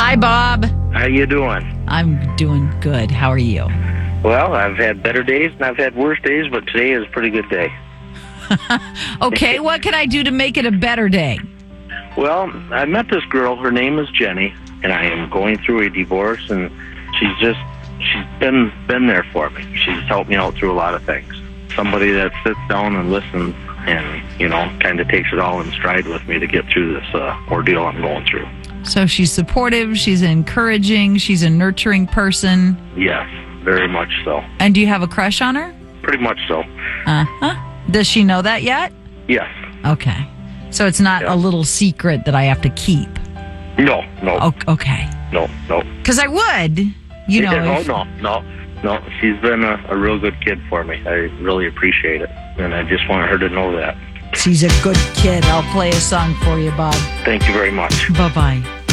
Hi, Bob. How you doing? I'm doing good. How are you? Well, I've had better days and I've had worse days, but today is a pretty good day. Okay, what can I do to make it a better day? Well, I met this girl. Her name is Jenny, and I am going through a divorce, and she's been there for me. She's helped me out through a lot of things. Somebody that sits down and listens and, kind of takes it all in stride with me to get through this ordeal I'm going through. So she's supportive, she's encouraging, she's a nurturing person. Yes, very much so. And do you have a crush on her? Pretty much so. Uh-huh. Does she know that yet? Yes. Okay. So it's not a little secret that I have to keep? No. Okay. No. Because I would, No. She's been a real good kid for me. I really appreciate it. And I just want her to know that. She's a good kid. I'll play a song for you, Bob. Thank you very much. Bye-bye.